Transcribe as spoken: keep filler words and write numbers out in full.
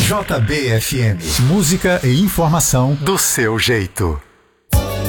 J B F M. Música e informação do seu jeito.